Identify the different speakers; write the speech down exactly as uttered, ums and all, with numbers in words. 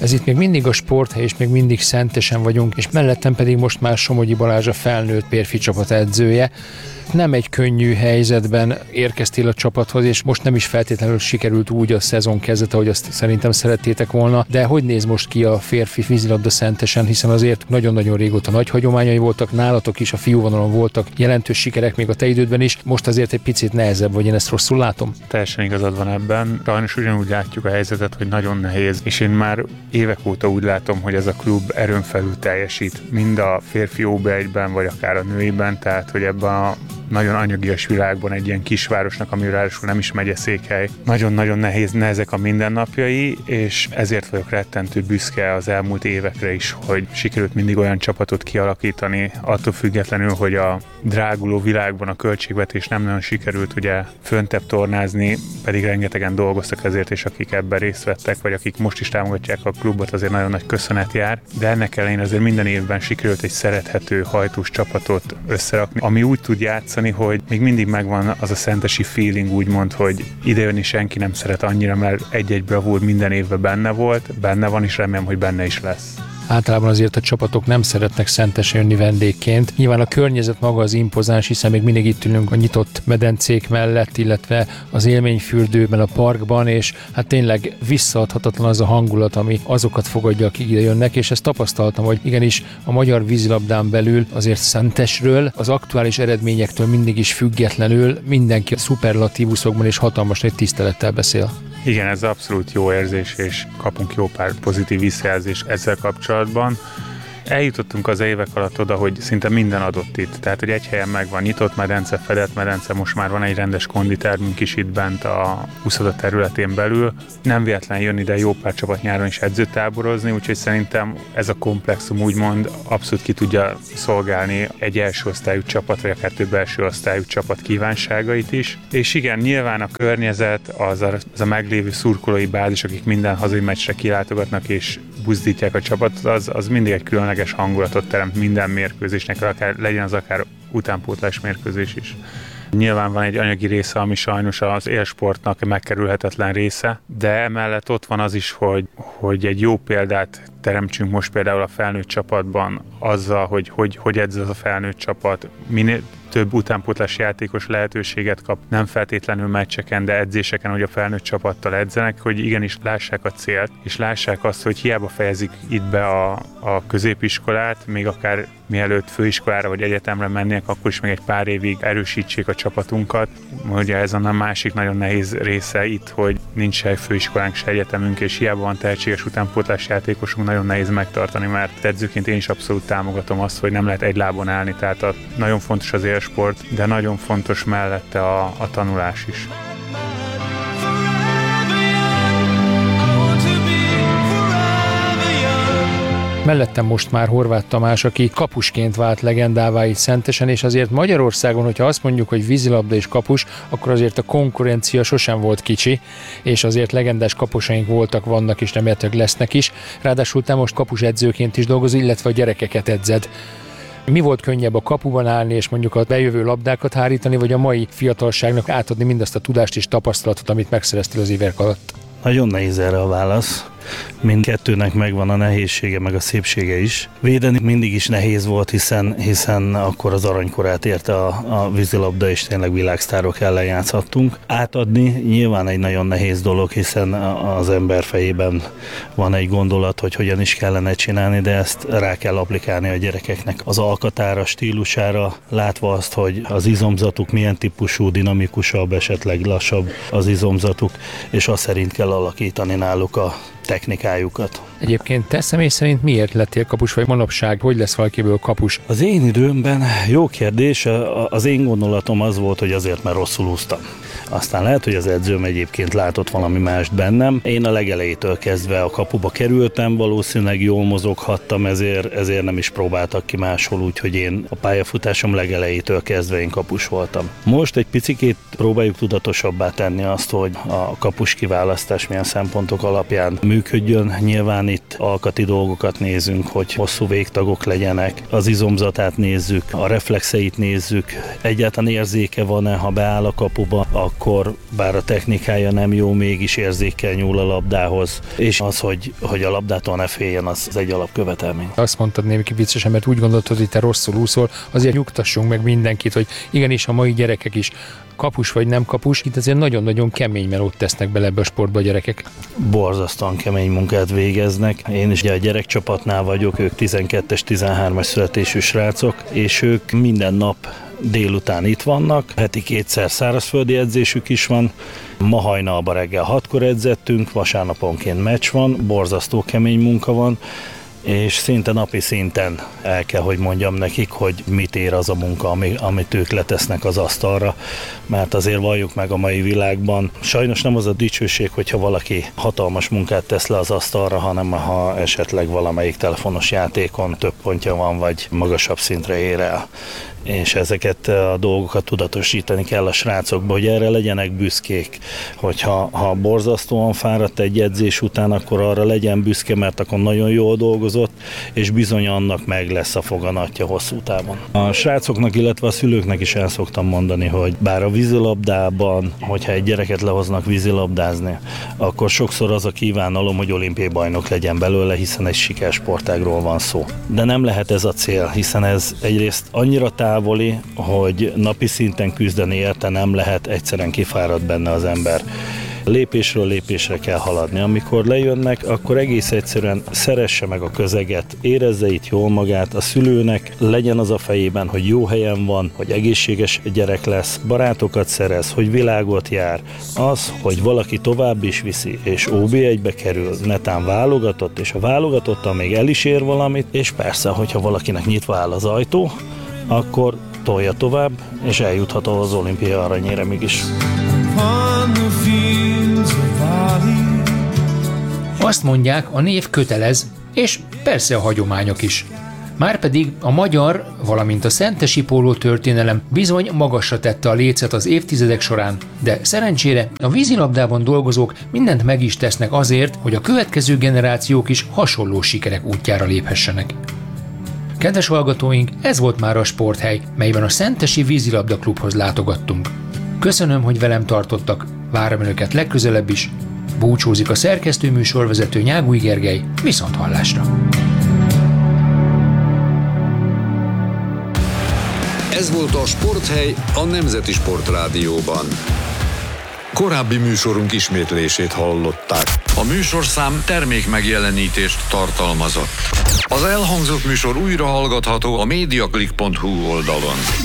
Speaker 1: Ez itt még mindig a Sporthely, és még mindig Szentesen vagyunk, és mellettem pedig most már Somogyi Balázs, a felnőtt férfi csapat edzője. Nem egy könnyű helyzetben érkeztél a csapathoz, és most nem is feltétlenül sikerült úgy a szezon kezdete, ahogy azt szerintem szerettétek volna, de hogy néz most ki a férfi vízilabda Szentesen, hiszen azért nagyon-nagyon régóta nagy hagyományai voltak, nálatok is a fiúvonalon voltak jelentős sikerek még a te idődben is, most azért egy picit nehezebb, vagy én ezt rosszul látom?
Speaker 2: Teljesen igazad van ebben. Sajnos ugyanúgy látjuk a helyzetet, hogy nagyon nehéz, és én már évek óta úgy látom, hogy ez a klub erőn felül teljesít, mind a férfi ó bé egyben, vagy akár a nőiben, tehát hogy ebben a nagyon anyagias világban egy ilyen kisvárosnak, ami ráadásul nem is megyeszékhely. Nagyon-nagyon nehéz, nehezek a mindennapjai, és ezért vagyok rettentő büszke az elmúlt évekre is, hogy sikerült mindig olyan csapatot kialakítani, attól függetlenül, hogy a dráguló világban a költségvetés nem nagyon sikerült ugye föntebb tornázni, pedig rengetegen dolgoztak ezért, és akik ebben részt vettek, vagy akik most is támogatják a klubot, azért nagyon nagy köszönet jár, de ennek ellenére azért minden évben sikerült egy szerethető, hajtós csapatot összerakni, ami úgy tud játszani, hogy még mindig megvan az a szentesi feeling, úgymond, hogy idejönni senki nem szeret annyira, mert egy-egy bravúr minden évben benne volt, benne van, és remélem, hogy benne is lesz.
Speaker 1: Általában azért a csapatok nem szeretnek Szentesen jönni vendégként. Nyilván a környezet maga az impozáns, hiszen még mindig itt ülünk a nyitott medencék mellett, illetve az élményfürdőben, a parkban, és hát tényleg visszaadhatatlan az a hangulat, ami azokat fogadja, akik ide jönnek, és ezt tapasztaltam, hogy igenis a magyar vízilabdán belül azért Szentesről, az aktuális eredményektől mindig is függetlenül mindenki a szuperlatívuszokban és hatalmas nagy tisztelettel beszél.
Speaker 2: Igen, ez abszolút jó érzés, és kapunk jó pár pozitív visszajelzést ezzel kapcsolatban. Eljutottunk az évek alatt oda, hogy szinte minden adott itt. Tehát, hogy egy helyen megvan nyitott medence, fedett medence, most már van egy rendes konditermünk is itt bent a huszoda területén belül. Nem véletlen jön ide jó pár csapat nyáron is edzőtáborozni, úgyhogy szerintem ez a komplexum úgymond abszolút ki tudja szolgálni egy első osztályú csapat, vagy akár több első osztályú csapat kívánságait is. És igen, nyilván a környezet, az a, az a meglévő szurkolói bázis, akik minden hazai meccsre kilátogatnak és buzdítják a csapatot, az, az mindig egy különleges hangulatot teremt minden mérkőzésnek, akár legyen az akár utánpótlás mérkőzés is. Nyilván van egy anyagi része, ami sajnos az élsportnak megkerülhetetlen része, de emellett ott van az is, hogy, hogy egy jó példát teremtsünk most például a felnőtt csapatban azzal, hogy hogy, hogy edz az a felnőtt csapat, minél több utánpótlás játékos lehetőséget kap, nem feltétlenül meccseken, de edzéseken, hogy a felnőtt csapattal edzenek, hogy igenis lássák a célt, és lássák azt, hogy hiába fejezik itt be a, a középiskolát, még akár mielőtt főiskolára vagy egyetemre mennének, akkor is még egy pár évig erősítsék a csapatunkat. Ugye ez a másik nagyon nehéz része itt, hogy nincs se főiskolánk, se egyetemünk, és hiába van tehetséges utánpótlás játékosunk, nagyon nehéz megtartani, mert edzőként én is abszolút támogatom azt, hogy nem lehet egy lábon állni, tehát a, nagyon fontos az élsport, de nagyon fontos mellette a, a tanulás is.
Speaker 1: Mellettem most már Horváth Tamás, aki kapusként vált legendává itt Szentesen, és azért Magyarországon, hogyha azt mondjuk, hogy vízilabda és kapus, akkor azért a konkurencia sosem volt kicsi, és azért legendás kapusaink voltak, vannak és remélhetőleg lesznek is. Ráadásul te most kapusedzőként is dolgozol, illetve a gyerekeket edzed. Mi volt könnyebb, a kapuban állni és mondjuk a bejövő labdákat hárítani, vagy a mai fiatalságnak átadni mindazt a tudást és tapasztalatot, amit megszereztél az évek alatt?
Speaker 3: Nagyon nehéz erre a válasz. Mindkettőnek megvan a nehézsége, meg a szépsége is. Védeni mindig is nehéz volt, hiszen, hiszen akkor az aranykorát érte a, a vízilabda, és tényleg világsztárok ellen játszhattunk. Átadni nyilván egy nagyon nehéz dolog, hiszen az ember fejében van egy gondolat, hogy hogyan is kellene csinálni, de ezt rá kell applikálni a gyerekeknek az alkatára, stílusára, látva azt, hogy az izomzatuk milyen típusú, dinamikusabb, esetleg lassabb az izomzatuk, és azt szerint kell alakítani náluk a technikájukat.
Speaker 1: Egyébként te személy szerint miért lettél kapus, vagy manapság hogy lesz valakiből kapus?
Speaker 3: Az én időmben jó kérdés, az én gondolatom az volt, hogy azért, mert rosszul úsztam. Aztán lehet, hogy az edzőm egyébként látott valami mást bennem. Én a legelejétől kezdve a kapuba kerültem, valószínűleg jól mozoghattam, ezért, ezért nem is próbáltak ki máshol, úgyhogy én a pályafutásom legelejétől kezdve én kapus voltam. Most egy picikét próbáljuk tudatosabbá tenni azt, hogy a kapus kiválasztás milyen szempontok alapján működjön. Nyilván nyilván itt alkati dolgokat nézünk, hogy hosszú végtagok legyenek, az izomzatát nézzük, a reflexeit nézzük, egyáltalán érzéke van-e, ha beáll a kapuba, akkor bár a technikája nem jó, mégis érzékkel nyúl a labdához, és az, hogy, hogy a labdától ne féljen, az, az egy alapkövetelmény.
Speaker 1: Azt mondtad némi viccesen, mert úgy gondoltad, hogy te rosszul úszol, azért nyugtassunk meg mindenkit, hogy igenis a mai gyerekek is kapus vagy nem kapus, itt azért nagyon-nagyon kemény melót tesznek bele ebbe a sportba a gyerekek.
Speaker 3: Borzasztóan kemény munkát végeznek. Én is ugye a gyerekcsapatnál vagyok, ők tizenkettes, tizenhármas születésű srácok, és ők minden nap délután itt vannak, heti kétszer szárazföldi edzésük is van, ma hajnalban reggel hatkor edzettünk, vasárnaponként meccs van, borzasztó kemény munka van, és szinte napi szinten el kell, hogy mondjam nekik, hogy mit ér az a munka, amit ők letesznek az asztalra, mert azért valljuk meg a mai világban. Sajnos nem az a dicsőség, hogyha valaki hatalmas munkát tesz le az asztalra, hanem ha esetleg valamelyik telefonos játékon több pontja van, vagy magasabb szintre ér el. És ezeket a dolgokat tudatosítani kell a srácokba, hogy erre legyenek büszkék, hogyha ha borzasztóan fáradt egy edzés után, akkor arra legyen büszke, mert akkor nagyon jól dolgozott, és bizony annak meg lesz a foganatja hosszú távon. A srácoknak, illetve a szülőknek is el szoktam mondani, hogy bár a vízilabdában, hogyha egy gyereket lehoznak vízilabdázni, akkor sokszor az a kívánalom, hogy olimpiai bajnok legyen belőle, hiszen egy sikersportágról van szó. De nem lehet ez a cél, hiszen ez egyrészt annyira távoli, hogy napi szinten küzdeni érte nem lehet, egyszerűen kifárad benne az ember. Lépésről lépésre kell haladni. Amikor lejönnek, akkor egész egyszerűen szeresse meg a közeget, érezze itt jól magát, a szülőnek legyen az a fejében, hogy jó helyen van, hogy egészséges gyerek lesz, barátokat szerez, hogy világot jár. Az, hogy valaki tovább is viszi, és ó bé egybe kerül, netán válogatott, és a válogatottan még el is ér valamit, és persze, hogyha valakinek nyitva áll az ajtó, akkor tolja tovább, és eljuthat az olimpia aranyéremig is.
Speaker 1: Azt mondják, a név kötelez, és persze a hagyományok is. Márpedig a magyar, valamint a szentesi póló történelem bizony magasra tette a lécet az évtizedek során, de szerencsére a vízilabdában dolgozók mindent meg is tesznek azért, hogy a következő generációk is hasonló sikerek útjára léphessenek. Kedves hallgatóink, ez volt már a Sporthely, melyben a Szentesi Vízilabda Klubhoz látogattunk. Köszönöm, hogy velem tartottak, várom önöket legközelebb is. Búcsúzik a szerkesztő műsorvezető Nyágúj Gergely, viszont hallásra!
Speaker 4: Ez volt a Sporthely a Nemzeti Sportrádióban. Korábbi műsorunk ismétlését hallották. A műsorszám termék megjelenítést tartalmazott. Az elhangzott műsor újra hallgatható a mediaclick pont hu oldalon.